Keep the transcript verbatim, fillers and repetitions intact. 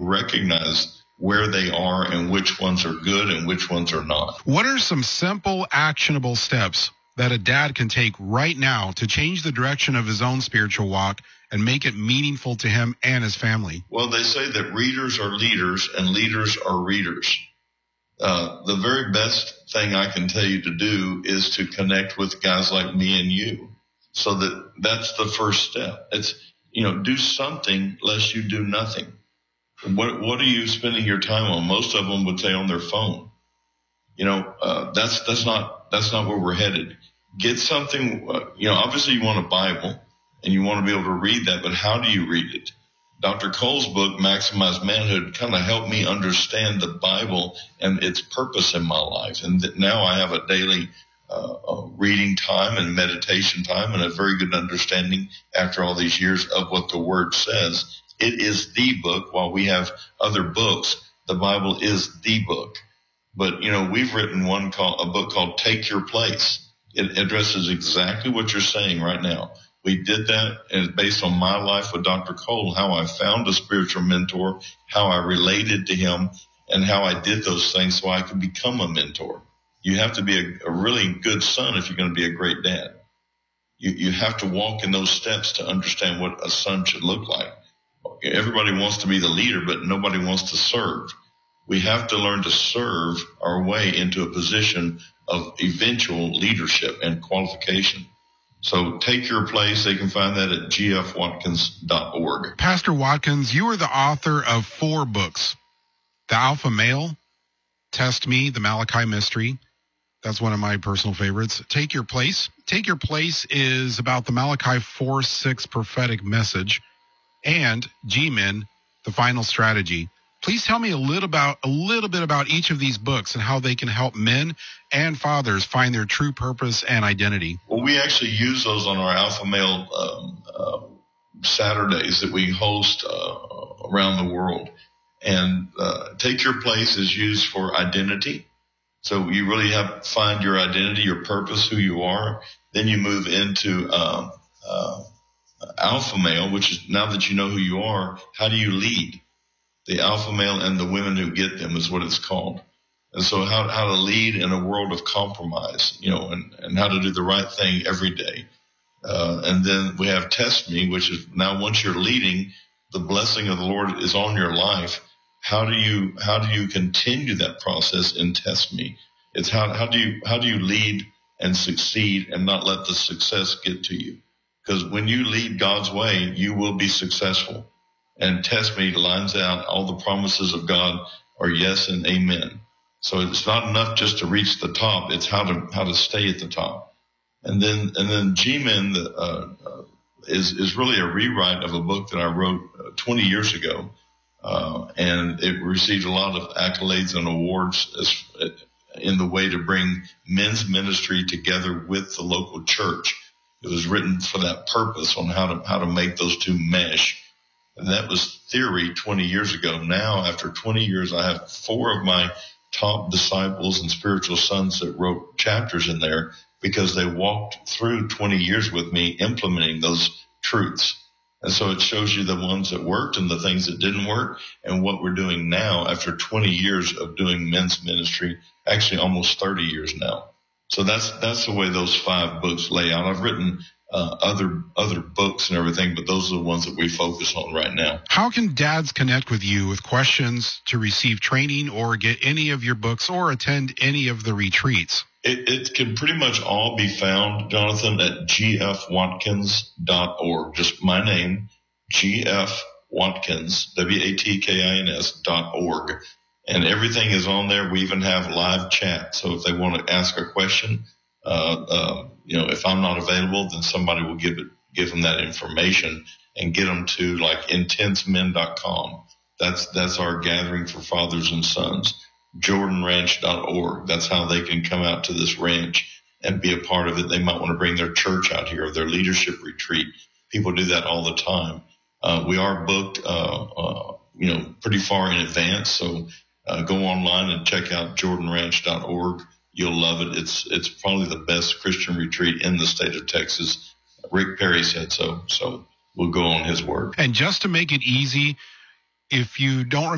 recognize where they are and which ones are good and which ones are not. What are some simple, actionable steps that a dad can take right now to change the direction of his own spiritual walk and make it meaningful to him and his family? Well, they say that readers are leaders and leaders are readers. Uh, the very best thing I can tell you to do is to connect with guys like me and you. So that that's the first step. It's, you know, do something lest you do nothing. What what are you spending your time on? Most of them would say on their phone. You know, uh, that's that's not that's not where we're headed. Get something. Uh, you know, obviously you want a Bible and you want to be able to read that, but how do you read it? Doctor Cole's book, Maximize Manhood, kind of helped me understand the Bible and its purpose in my life, and that now I have a daily uh, uh, reading time and meditation time and a very good understanding after all these years of what the Word says. It is the book. While we have other books, the Bible is the book. But, you know, we've written one called, a book called Take Your Place. It addresses exactly what you're saying right now. We did that, and it's based on my life with Doctor Cole, how I found a spiritual mentor, how I related to him, and how I did those things so I could become a mentor. You have to be a, a really good son if you're going to be a great dad. You, you have to walk in those steps to understand what a son should look like. Everybody wants to be the leader, but nobody wants to serve. We have to learn to serve our way into a position of eventual leadership and qualification. So Take Your Place. They can find that at g f watkins dot org. Pastor Watkins, you are the author of four books: The Alpha Male, Test Me, The Malachi Mystery. That's one of my personal favorites. Take Your Place. Take Your Place is about the Malachi four six prophetic message. And G-Men, The Final Strategy. Please tell me a little about a little bit about each of these books and how they can help men and fathers find their true purpose and identity. Well, we actually use those on our Alpha Male um, uh, Saturdays that we host uh, around the world. And uh, Take Your Place is used for identity. So you really have to find your identity, your purpose, who you are. Then you move into um, uh, Alpha Male, which is now that you know who you are, how do you lead? The alpha male and the women who get them is what it's called. And so how how to lead in a world of compromise, you know, and, and how to do the right thing every day. Uh, and then we have Test Me, which is now once you're leading, the blessing of the Lord is on your life. How do you how do you continue that process in Test Me? It's how how do you how do you lead and succeed and not let the success get to you? Because when you lead God's way, you will be successful. And Test Me lines out all the promises of God are yes and amen. So it's not enough just to reach the top. It's how to how to stay at the top. And then and then G-Men uh, uh, is is really a rewrite of a book that I wrote uh, twenty years ago, uh, and it received a lot of accolades and awards as, in the way to bring men's ministry together with the local church. It was written for that purpose on how to how to make those two mesh. And that was theory twenty years ago. Now, after twenty years, I have four of my top disciples and spiritual sons that wrote chapters in there because they walked through twenty years with me implementing those truths. And so it shows you the ones that worked and the things that didn't work and what we're doing now after twenty years of doing men's ministry, actually almost thirty years now. So that's that's the way those five books lay out. I've written uh, other other books and everything, but those are the ones that we focus on right now. How can dads connect with you with questions to receive training or get any of your books or attend any of the retreats? It, it can pretty much all be found, Jonathan, at g f watkins dot org. Just my name, G F Watkins, W A T K I N S dot org. And everything is on there. We even have live chat. So if they want to ask a question, uh, uh, you know, if I'm not available, then somebody will give it, give them that information and get them to like intense men dot com. That's, that's our gathering for fathers and sons. jordan ranch dot org. That's how they can come out to this ranch and be a part of it. They might want to bring their church out here, their leadership retreat. People do that all the time. Uh, we are booked, uh, uh, you know, pretty far in advance. So, Uh, go online and check out jordan ranch dot org. You'll love it. It's it's probably the best Christian retreat in the state of Texas. Rick Perry said so, so we'll go on his word. And just to make it easy, if you don't